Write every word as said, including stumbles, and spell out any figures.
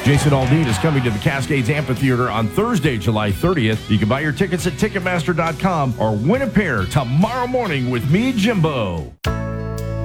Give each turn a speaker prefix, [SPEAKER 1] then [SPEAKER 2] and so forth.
[SPEAKER 1] Jason Aldean is coming to the Cascades Amphitheater on Thursday, July thirtieth. You can buy your tickets at Ticketmaster dot com or win a pair tomorrow morning with me, Jimbo.